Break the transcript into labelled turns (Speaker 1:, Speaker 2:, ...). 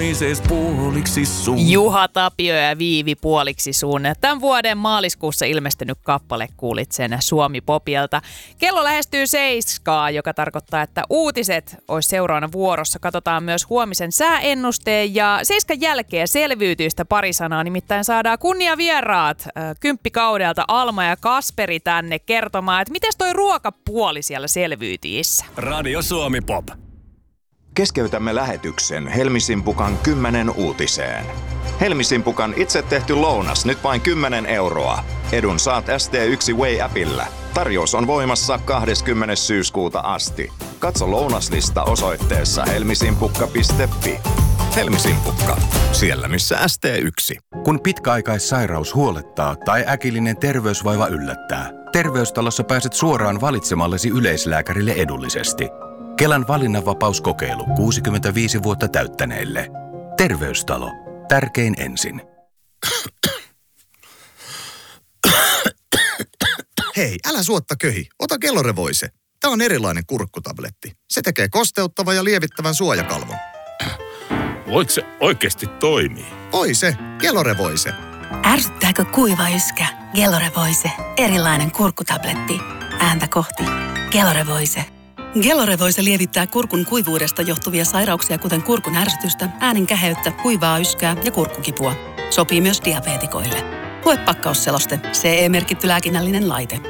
Speaker 1: mises puoliksi sun.
Speaker 2: Juha Tapio ja Viivi puoliksi sun. Tämän vuoden maaliskuussa ilmestynyt kappale kuulit sen Suomi-popilta. Kello lähestyy 7, joka tarkoittaa, että uutiset olisi seuraavana vuorossa. Katsotaan myös huomisen sääennusteen ja 7 jälkeen selviytyistä pari sanaa. Nimittäin saadaan kunniavieraat kymppikaudelta Alma ja Kasperi tänne kertomaan, että miten toi ruokapuoli siellä selviytyissä.
Speaker 1: Radio Suomi Pop.
Speaker 3: Keskeytämme lähetyksen Helmisimpukan 10 uutiseen. Helmisimpukan itse tehty lounas nyt vain 10 €. Edun saat ST1 Way-appillä. Tarjous on voimassa 20. syyskuuta asti. Katso lounaslista osoitteessa helmisimpukka.fi. Helmisimpukka. Siellä missä ST1.
Speaker 4: Kun pitkäaikaissairaus huolettaa tai äkillinen terveysvaiva yllättää, Terveystalossa pääset suoraan valitsemallesi yleislääkärille edullisesti. Kelan valinnanvapauskokeilu 65 vuotta täyttäneille. Terveystalo. Tärkein ensin.
Speaker 5: Hei, älä suotta köhi. Ota Gellorevoise. Tämä on erilainen kurkkutabletti. Se tekee kosteuttavan ja lievittävän suojakalvon.
Speaker 6: Voiko se oikeasti toimii?
Speaker 5: Voi se. Gellorevoise.
Speaker 7: Ärsyttääkö kuiva yskä? Gellorevoise. Erilainen kurkkutabletti. Ääntä kohti. Gellorevoise. Gellorevoise lievittää kurkun kuivuudesta johtuvia sairauksia, kuten kurkun ärsytystä, äänen käheyttä, kuivaa yskää ja kurkkukipua. Sopii myös diabeetikoille. Lue pakkausseloste. CE-merkitty lääkinnällinen laite.